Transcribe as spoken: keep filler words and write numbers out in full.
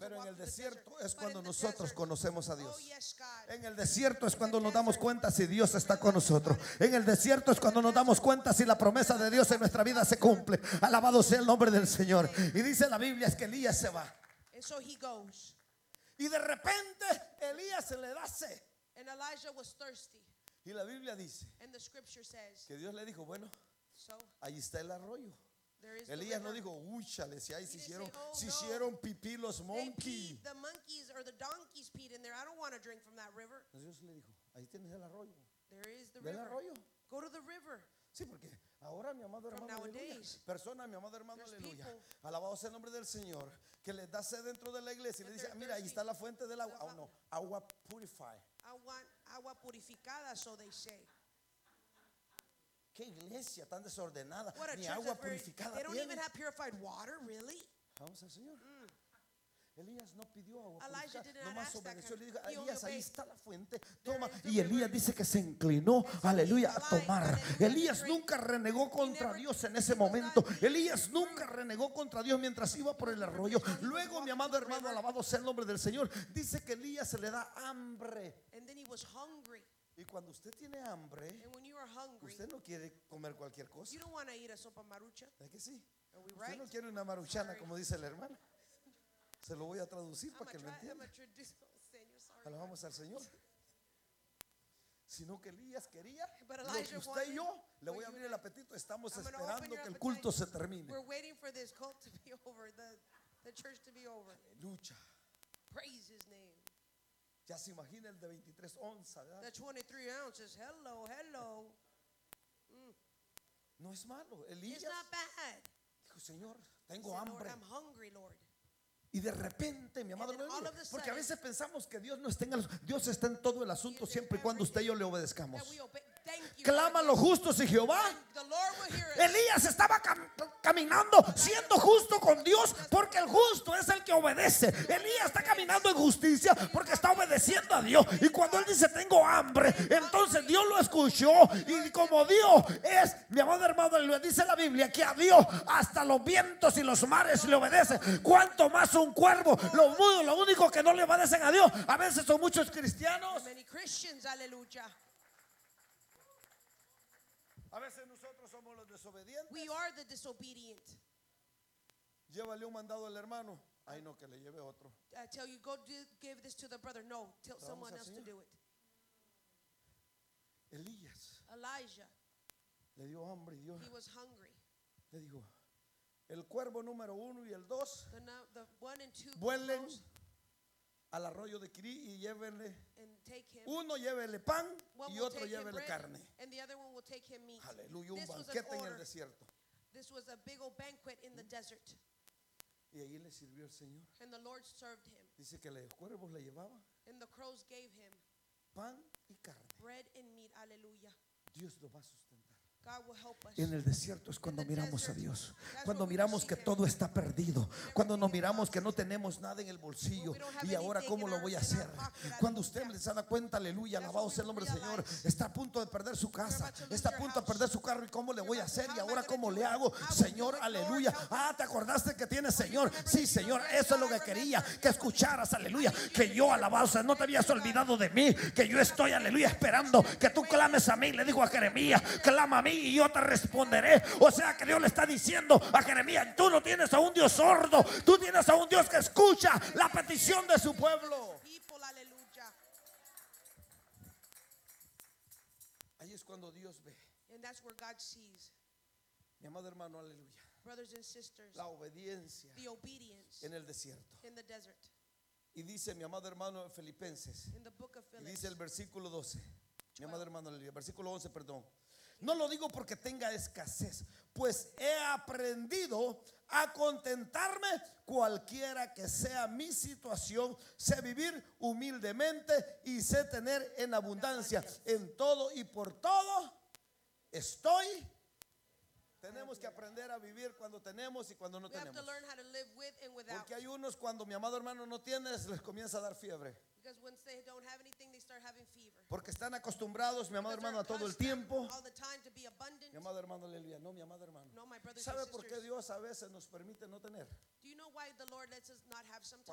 Pero en walk el through the desierto desert. es But cuando in the nosotros desert, conocemos a oh Dios. yes, God. En el desierto es In cuando the nos damos desert, cuenta si Dios está we con realize nosotros. God is En el with us. desierto es In cuando the nos damos desert, cuenta si la promesa de Dios en nuestra vida se cumple. Alabado sea el nombre del Señor. Y dice la Biblia es que Elías se va. And so he goes. Y de repente Elías se le da sed. And Elijah was thirsty. Y la Biblia dice And the scripture says, que Dios le dijo, bueno, so ahí está el arroyo. there is the Elías no river. dijo, uy, chale, si ahí se He didn't hicieron, say, oh, se no. hicieron pipí los They monkey. peed, the monkeys or the donkeys peed in there. I don't want to drink from that river. Dios le dijo, ahí tienes el arroyo. There is the Ve el river. arroyo. Go to the river. Sí, porque ahora mi amado From hermano, aleluya, nowadays, persona, mi amado hermano, there's aleluya, people alabado sea el nombre del Señor, que les da sed dentro de la iglesia y le that dice, they're ah, mira, ahí thirsty. está la fuente del agua. The Oh, no, agua purify. Agua, agua purificada, so they say. Qué iglesia tan desordenada, What a ni church agua that's very, purificada they don't tiene. even have purified water, really? Vamos al Señor. Elías no pidió agua Elijah purificada, did not nomás ask that obedeció. kind. Le dijo, He only Elías, ahí obeyed. está la fuente, There toma. is the Y Elías river. dice que se inclinó, And so aleluya, he a tomar. aligned, hallelujah, Elías to drink. nunca renegó contra never- Dios en he ese was not momento. being Elías nunca renegó contra Dios mientras iba por el arroyo. While he was Luego, mi walking amado through the hermano, river. alabado sea el nombre del Señor, dice que Elías se le da hambre. And then he was hungry. Y cuando usted tiene hambre, And when you are hungry, usted no quiere comer cualquier cosa. you don't want to eat a sopa marucha. ¿Es que sí? Are we Usted right? no quiere una maruchana, Sorry. como dice la hermana. Se lo voy a traducir I'm para que lo gonna try. I'm entienda. gonna traduce. Oh, Señor, sorry. Alabamos al Señor. Sino que Elías quería But lo que Elijah usted wanted y yo le what voy a you abrir and el I- apetito. Estamos I'm gonna esperando open your que el appetite. culto se termine. We're waiting for this cult to be over, the, the church to be over. Lucha. Praise his name. Ya se imagina el de veintitrés onzas, ¿verdad? The twenty-three ounces. Hello, hello. No es malo. It's Elías not bad. dijo, Señor, He tengo said, Lord, hambre. I'm hungry, Lord. Y de repente, mi amado, And then all of a porque a sudden- veces pensamos que Dios no está en el, Dios está en todo el asunto siempre y cuando usted y yo le obedezcamos. That we obey. Thank you. Clama a Lord. los justos y Jehová. The Lord will hear us. Elías estaba cam- caminando siendo justo con Dios porque el justo es el que obedece. Elías está caminando en justicia porque está obedeciendo a Dios. Y cuando él dice tengo hambre, entonces Dios lo escuchó. Y como Dios es, mi amado hermano, le dice la Biblia que a Dios hasta los vientos y los mares le obedecen. Cuanto más un cuervo, lo, mudo, lo único que no le obedecen a Dios. A veces son muchos cristianos. Many Christians, hallelujah. A veces nosotros somos los desobedientes. We are the disobedient. Llévale un mandado al hermano. Ay, no, que le lleve otro. I tell you, go do, give this to the brother. No, tell Vamos someone al else to Señor. do it. Elías Elijah, le dio hambre y Dios he was hungry. le dijo, el cuervo número uno y el dos The, no- the one and two vuelen goes al arroyo de Quirí y llévenle, and take him. uno llévele pan One y will otro take him llévele bread, carne. and the other one will take him meat. Aleluya, un This was an banquete en el order. desierto. This was a big old banquet in the desert, Y ahí le sirvió el Señor. and the Lord served him. Dice que los cuervos le llevaban And the crows gave him pan y carne. bread and meat. Hallelujah. Dios lo va a sustentar. God will help us. En el desierto es cuando In the miramos a desert, Dios. that's Cuando when we miramos see que him. todo está perdido. Cuando nos miramos que no tenemos nada en el bolsillo. We don't have Y ahora anything cómo in lo our- voy a in our hacer. pocket, Cuando aleluya. usted se da cuenta, aleluya, That's alabado when sea el we nombre del Señor. realize Está a punto de perder su casa. about to lose Está a your punto de house. perder su carro. ¿Y cómo le voy a You're hacer? about Y to- how ahora am I gonna cómo do le it? hago. I will do Señor, it, Lord, aleluya. help Ah, te acordaste que tienes Señor. remember Sí, that you Señor. know Eso es lo God, que quería. remember, Que yes, escucharas, aleluya. I need you Que to yo, hear. alabado sea, no te habías Thank you, God. olvidado de mí. Que yo estoy, aleluya, esperando que tú clames a mí. Le dijo a Jeremías, clama a mí y yo te responderé. O sea que Dios le está diciendo a Jeremías, tú no tienes a un Dios sordo, tú tienes a un Dios que escucha la petición de su pueblo. People, hallelujah. Ahí es cuando Dios ve, And that's where God sees. mi amado hermano, aleluya, Brothers and sisters, la obediencia the obedience en el desierto. in the desert. Y dice mi amado hermano en Filipenses, In the book of y Philippians, dice el versículo doce, mi amado hermano, aleluya, versículo once, perdón. No lo digo porque tenga escasez, pues he aprendido a contentarme cualquiera que sea mi situación. Sé vivir humildemente y sé tener en abundancia. En todo y por todo estoy. Tenemos que aprender a vivir cuando tenemos y cuando no we have tenemos. to learn how to live with and without. Porque hay unos cuando mi amado hermano no tiene, les comienza a dar fiebre. Because once they don't have anything, they start having fever. Porque están acostumbrados, mi amado Because hermano, a they're todo el accustomed tiempo. all the time to be abundant. Mi amado hermano, aleluya. No, mi amado hermano. No, my brothers ¿Sabe and por qué sisters. Dios a veces nos permite no tener? Do you know why the Lord lets us not have sometimes?